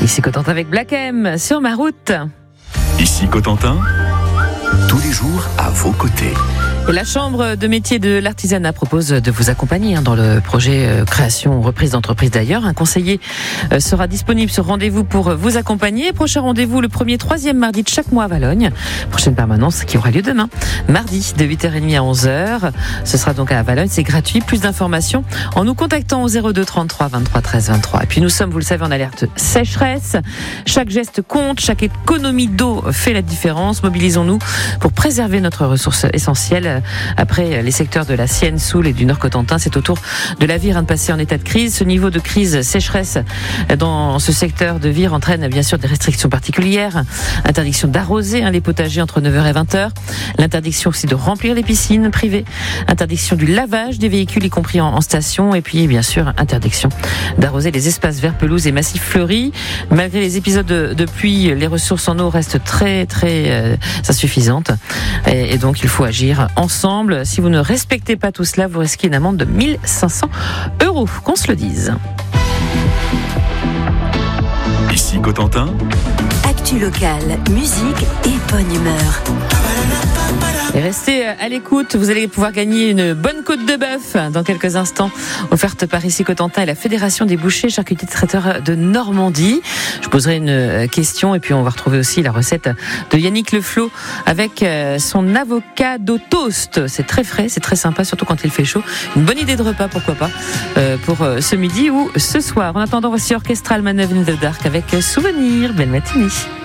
Ici Cotentin avec Black M sur ma route. Ici Cotentin, tous les jours à vos côtés. Et la Chambre de métiers de l'artisanat propose de vous accompagner dans le projet création ou reprise d'entreprise d'ailleurs. Un conseiller sera disponible sur rendez-vous pour vous accompagner. Prochain rendez-vous le 1er, 3e mardi de chaque mois à Valognes. Prochaine permanence qui aura lieu demain, mardi de 8h30 à 11h. Ce sera donc à Valognes, c'est gratuit. Plus d'informations en nous contactant au 02 33 23 13 23. Et puis nous sommes, vous le savez, en alerte sécheresse. Chaque geste compte, chaque économie d'eau fait la différence. Mobilisons-nous pour préserver notre ressource essentielle. Après les secteurs de la Sienne, Soule et du Nord-Cotentin, c'est au tour de la Vire de passer en état de crise. Ce niveau de crise sécheresse dans ce secteur de Vire entraîne bien sûr des restrictions particulières. Interdiction d'arroser les potagers entre 9h et 20h. L'interdiction aussi de remplir les piscines privées. Interdiction du lavage des véhicules, y compris en station. Et puis bien sûr, interdiction d'arroser les espaces verts, pelouses et massifs fleuris. Malgré les épisodes de pluie, les ressources en eau restent très insuffisantes. Et donc il faut agir ensemble. Si vous ne respectez pas tout cela, vous risquez une amende de 1 500 €, qu'on se le dise. Ici Cotentin, actu locale, musique et bonne humeur. Et restez à l'écoute, vous allez pouvoir gagner une bonne côte de bœuf dans quelques instants, offerte par Ici Cotentin et la Fédération des bouchers charcutiers traiteurs de Normandie. Je poserai une question et puis on va retrouver aussi la recette de Yannick Leflot avec son avocado toast. C'est très frais, c'est très sympa, surtout quand il fait chaud. Une bonne idée de repas, pourquoi pas, pour ce midi ou ce soir. En attendant, voici Orchestral Man in the Dark avec Souvenir. Belle matinée.